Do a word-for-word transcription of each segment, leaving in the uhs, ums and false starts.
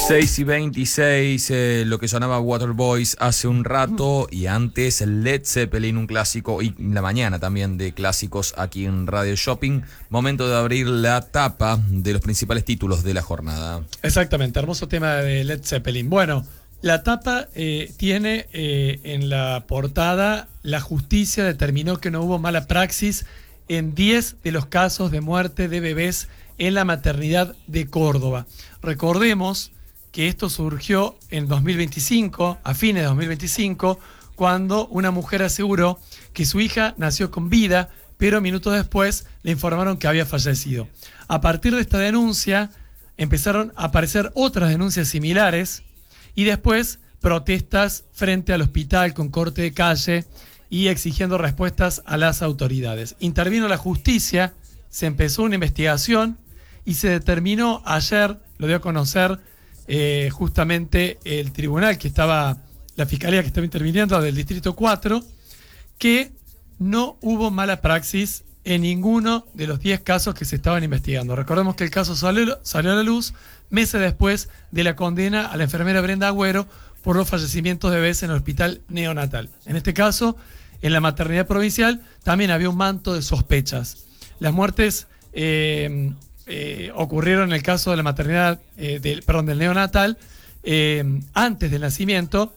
seis y veintiséis, eh, lo que sonaba Waterboys hace un rato, y antes Led Zeppelin, un clásico, y la mañana también de clásicos aquí en Radio Shopping. Momento de abrir la tapa de los principales títulos de la jornada. Exactamente, hermoso tema de Led Zeppelin. Bueno, la tapa eh, tiene eh, en la portada: la justicia determinó que no hubo mala praxis en diez de los casos de muerte de bebés en la maternidad de Córdoba. Recordemos que esto surgió en dos mil veinticinco, a fines de dos mil veinticinco, cuando una mujer aseguró que su hija nació con vida, pero minutos después le informaron que había fallecido. A partir de esta denuncia empezaron a aparecer otras denuncias similares y después protestas frente al hospital con corte de calle y exigiendo respuestas a las autoridades. Intervino la justicia, se empezó una investigación y se determinó ayer, lo dio a conocer eh, justamente el tribunal que estaba, la fiscalía que estaba interviniendo del Distrito cuatro, que no hubo mala praxis en ninguno de los diez casos que se estaban investigando. Recordemos que el caso salió, salió a la luz meses después de la condena a la enfermera Brenda Agüero por los fallecimientos de bebés en el hospital neonatal. En este caso, en la maternidad provincial, también había un manto de sospechas. Las muertes eh, eh, ocurrieron en el caso de la maternidad, eh, del, perdón, del neonatal, eh, antes del nacimiento,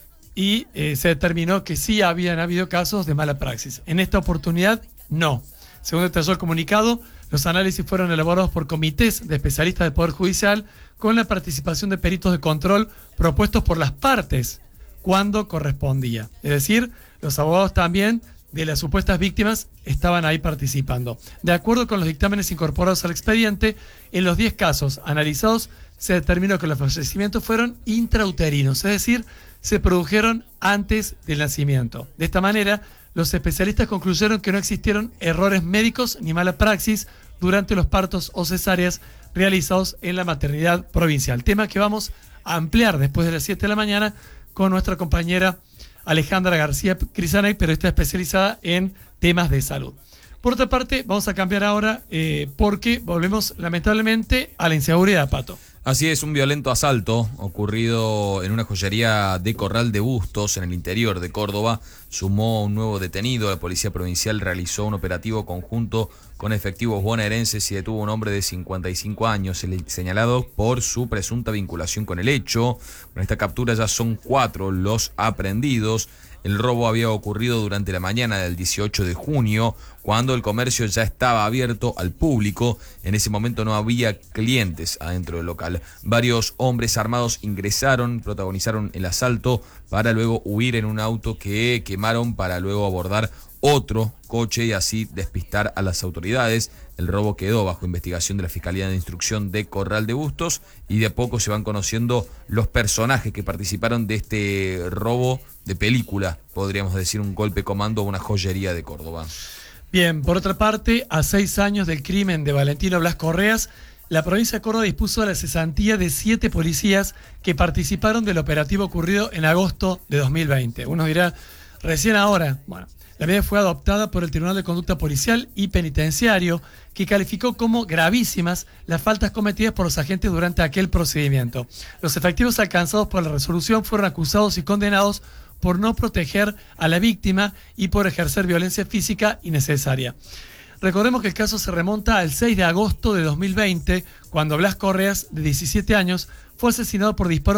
y eh, se determinó que sí habían habido casos de mala praxis. En esta oportunidad, no. Según detalló el comunicado, los análisis fueron elaborados por comités de especialistas del Poder Judicial con la participación de peritos de control propuestos por las partes cuando correspondía. Es decir, los abogados también de las supuestas víctimas estaban ahí participando. De acuerdo con los dictámenes incorporados al expediente, en los diez casos analizados se determinó que los fallecimientos fueron intrauterinos, es decir, se produjeron antes del nacimiento. De esta manera, los especialistas concluyeron que no existieron errores médicos ni mala praxis durante los partos o cesáreas realizados en la maternidad provincial. Tema que vamos a ampliar después de las siete de la mañana con nuestra compañera Alejandra García Crisanay, pero está especializada en temas de salud. Por otra parte, vamos a cambiar ahora eh, porque volvemos lamentablemente a la inseguridad, Pato. Así es, un violento asalto ocurrido en una joyería de Corral de Bustos en el interior de Córdoba sumó un nuevo detenido. La Policía Provincial realizó un operativo conjunto con efectivos bonaerenses y detuvo a un hombre de cincuenta y cinco años, señalado por su presunta vinculación con el hecho. Con esta captura ya son cuatro los aprehendidos. El robo había ocurrido durante la mañana del dieciocho de junio, cuando el comercio ya estaba abierto al público. En ese momento no había clientes adentro del local. Varios hombres armados ingresaron, protagonizaron el asalto para luego huir en un auto que quemaron para luego abordar otro coche y así despistar a las autoridades. El robo quedó bajo investigación de la Fiscalía de Instrucción de Corral de Bustos y de a poco se van conociendo los personajes que participaron de este robo de película, podríamos decir, un golpe comando a una joyería de Córdoba. Bien, por otra parte, a seis años del crimen de Valentino Blas Correas, la provincia de Córdoba dispuso de la cesantía de siete policías que participaron del operativo ocurrido en agosto de dos mil veinte. Uno dirá, recién ahora. Bueno, la medida fue adoptada por el Tribunal de Conducta Policial y Penitenciario, que calificó como gravísimas las faltas cometidas por los agentes durante aquel procedimiento. Los efectivos alcanzados por la resolución fueron acusados y condenados por no proteger a la víctima y por ejercer violencia física innecesaria. Recordemos que el caso se remonta al seis de agosto de dos mil veinte, cuando Blas Correas, de diecisiete años, fue asesinado por disparo